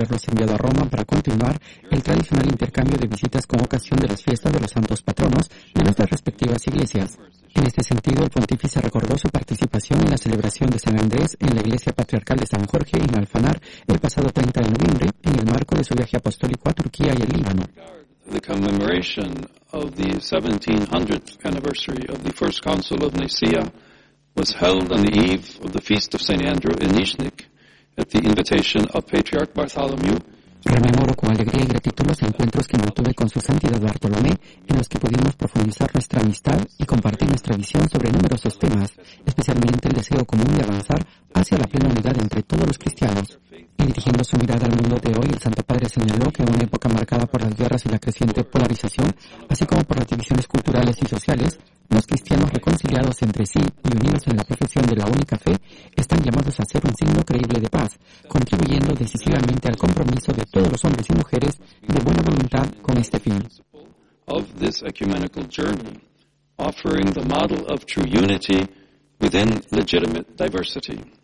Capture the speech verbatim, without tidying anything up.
haberlos enviado a Roma para continuar el tradicional intercambio de visitas con ocasión de las fiestas de los santos patronos de nuestras respectivas iglesias. En este sentido, el pontífice recordó su participación en la celebración de San Andrés en la Iglesia Patriarcal de San Jorge en Alfanar el pasado treinta de noviembre, en el marco de su viaje apostólico a Turquía y el Líbano. The commemoration of the seventeen hundredth anniversary of the First Council of Nicaea was held on the eve of the feast of Saint Andrew in Nizhnik at the invitation of Patriarch Bartholomew. Rememoro con alegría y gratitud los encuentros que mantuve con su santidad Bartolomé, en los que pudimos profundizar nuestra amistad y compartir nuestra visión sobre numerosos temas, especialmente el deseo común de avanzar hacia la plena unidad entre todos los cristianos. Y dirigiendo su mirada al mundo de hoy, el Santo Padre señaló que en una época marcada por las guerras y la creciente polarización, así como por las divisiones culturales y sociales, los cristianos reconciliados entre sí y unidos en la profesión de la única fe están llamados a ser un signo creíble de paz, contribuyendo decisivamente al compromiso de todos los hombres y mujeres de buena voluntad con este fin. Of this ecumenical journey, offering the model of true unity within legitimate diversity.